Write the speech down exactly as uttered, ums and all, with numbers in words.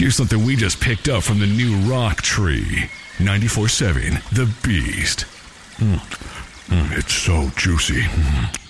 Here's something we just picked up from the new rock tree. ninety-four point seven The Beast. Mm. Mm, it's so juicy. Mm.